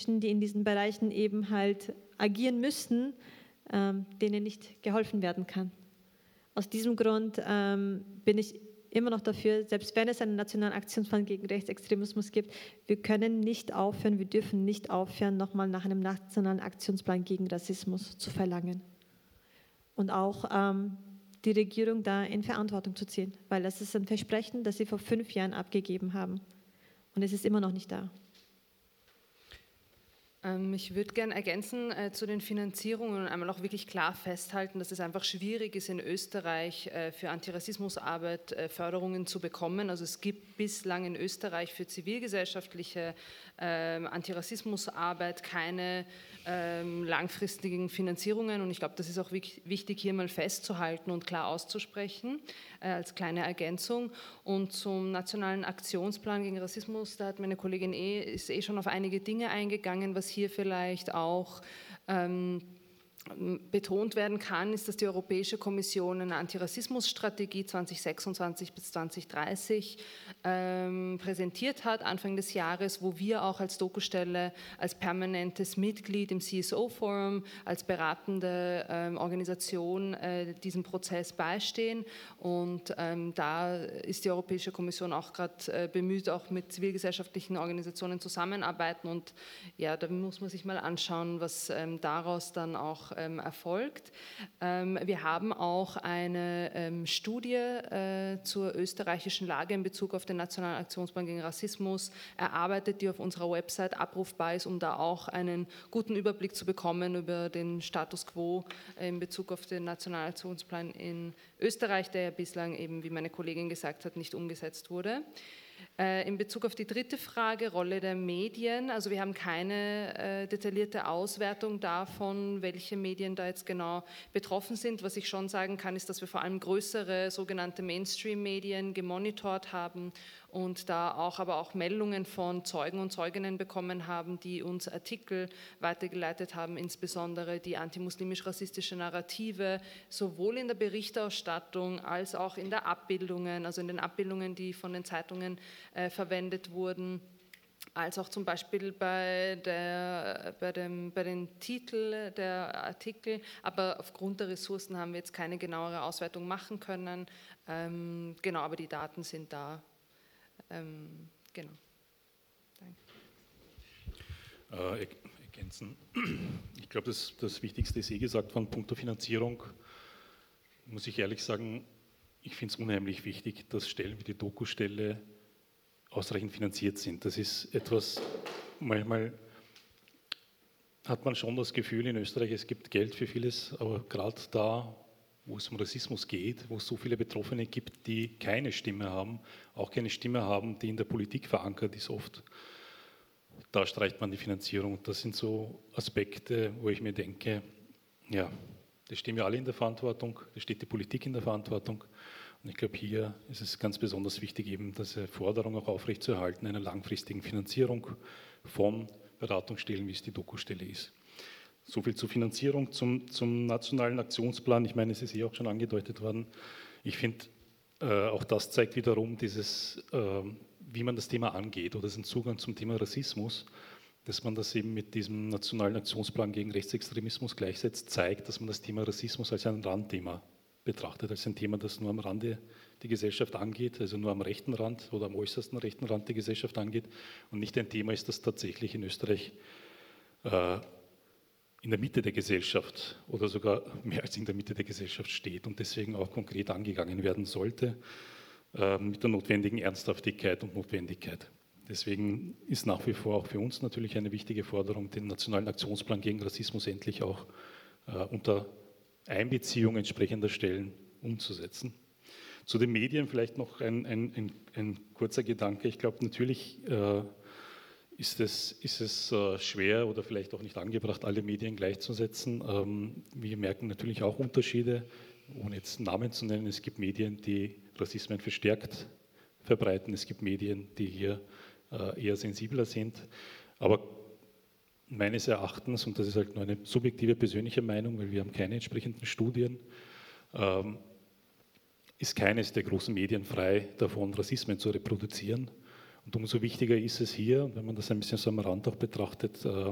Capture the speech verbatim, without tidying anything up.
Menschen, die in diesen Bereichen eben halt agieren müssten, ähm, denen nicht geholfen werden kann. Aus diesem Grund ähm, bin ich immer noch dafür, selbst wenn es einen nationalen Aktionsplan gegen Rechtsextremismus gibt, wir können nicht aufhören, wir dürfen nicht aufhören, nochmal nach einem nationalen Aktionsplan gegen Rassismus zu verlangen. Und auch ähm, die Regierung da in Verantwortung zu ziehen, weil das ist ein Versprechen, das sie vor fünf Jahren abgegeben haben. Und es ist immer noch nicht da. Ich würde gerne ergänzen äh, zu den Finanzierungen und einmal auch wirklich klar festhalten, dass es einfach schwierig ist, in Österreich äh, für Antirassismusarbeit äh, Förderungen zu bekommen. Also es gibt bislang in Österreich für zivilgesellschaftliche äh, Antirassismusarbeit keine äh, langfristigen Finanzierungen und ich glaube, das ist auch wichtig, hier mal festzuhalten und klar auszusprechen, äh, als kleine Ergänzung. Und zum Nationalen Aktionsplan gegen Rassismus, da hat meine Kollegin eh, ist eh schon auf einige Dinge eingegangen, was hier vielleicht auch ähm, betont werden kann, ist, dass die Europäische Kommission eine Antirassismusstrategie zweitausendsechsundzwanzig bis zweitausenddreißig ähm, präsentiert hat, Anfang des Jahres, wo wir auch als Dokustelle, als permanentes Mitglied im C S O-Forum, als beratende ähm, Organisation äh, diesem Prozess beistehen. Und ähm, da ist die Europäische Kommission auch gerade äh, bemüht, auch mit zivilgesellschaftlichen Organisationen zusammenarbeiten. Und ja, da muss man sich mal anschauen, was ähm, daraus dann auch Ähm, erfolgt. Ähm, wir haben auch eine ähm, Studie äh, zur österreichischen Lage in Bezug auf den Nationalen Aktionsplan gegen Rassismus erarbeitet, die auf unserer Website abrufbar ist, um da auch einen guten Überblick zu bekommen über den Status quo äh, in Bezug auf den Nationalen Aktionsplan in Österreich, der ja bislang eben, wie meine Kollegin gesagt hat, nicht umgesetzt wurde. In Bezug auf die dritte Frage, Rolle der Medien, also wir haben keine äh, detaillierte Auswertung davon, welche Medien da jetzt genau betroffen sind. Was ich schon sagen kann, ist, dass wir vor allem größere sogenannte Mainstream-Medien gemonitort haben und da auch aber auch Meldungen von Zeugen und Zeuginnen bekommen haben, die uns Artikel weitergeleitet haben, insbesondere die antimuslimisch-rassistische Narrative, sowohl in der Berichterstattung als auch in der Abbildungen, also in den Abbildungen, die von den Zeitungen äh, verwendet wurden, als auch zum Beispiel bei, der, bei, dem, bei den Titeln der Artikel, aber aufgrund der Ressourcen haben wir jetzt keine genauere Auswertung machen können. Ähm, genau, aber die Daten sind da. Ähm, genau. Danke. Äh, ergänzen. Ich glaube, das, das Wichtigste ist eh gesagt von puncto Finanzierung. Muss ich ehrlich sagen, ich finde es unheimlich wichtig, dass Stellen wie die Doku-Stelle ausreichend finanziert sind. Das ist etwas, manchmal hat man schon das Gefühl in Österreich, es gibt Geld für vieles, aber gerade da, wo es um Rassismus geht, wo es so viele Betroffene gibt, die keine Stimme haben, auch keine Stimme haben, die in der Politik verankert ist oft, da streicht man die Finanzierung. Das sind so Aspekte, wo ich mir denke, ja, das stehen wir alle in der Verantwortung, da steht die Politik in der Verantwortung. Und ich glaube, hier ist es ganz besonders wichtig, eben diese Forderung auch aufrechtzuerhalten, einer langfristigen Finanzierung von Beratungsstellen, wie es die Doku-Stelle ist. So viel zur Finanzierung, zum, zum nationalen Aktionsplan. Ich meine, es ist eh auch schon angedeutet worden. Ich finde, äh, auch das zeigt wiederum dieses, äh, wie man das Thema angeht oder den Zugang zum Thema Rassismus, dass man das eben mit diesem nationalen Aktionsplan gegen Rechtsextremismus gleichsetzt, zeigt, dass man das Thema Rassismus als ein Randthema betrachtet, als ein Thema, das nur am Rande die Gesellschaft angeht, also nur am rechten Rand oder am äußersten rechten Rand die Gesellschaft angeht und nicht ein Thema ist, das tatsächlich in Österreich äh, in der Mitte der Gesellschaft oder sogar mehr als in der Mitte der Gesellschaft steht und deswegen auch konkret angegangen werden sollte, äh, mit der notwendigen Ernsthaftigkeit und Notwendigkeit. Deswegen ist nach wie vor auch für uns natürlich eine wichtige Forderung, den Nationalen Aktionsplan gegen Rassismus endlich auch äh, unter Einbeziehung entsprechender Stellen umzusetzen. Zu den Medien vielleicht noch ein, ein, ein, ein kurzer Gedanke. Ich glaube, natürlich äh, ist es, ist es äh, schwer oder vielleicht auch nicht angebracht, alle Medien gleichzusetzen. Ähm, wir merken natürlich auch Unterschiede, ohne jetzt Namen zu nennen. Es gibt Medien, die Rassismen verstärkt verbreiten. Es gibt Medien, die hier äh, eher sensibler sind. Aber meines Erachtens, und das ist halt nur eine subjektive persönliche Meinung, weil wir haben keine entsprechenden Studien, ähm, ist keines der großen Medien frei davon, Rassismen zu reproduzieren. Und umso wichtiger ist es hier, wenn man das ein bisschen so am Rand auch betrachtet,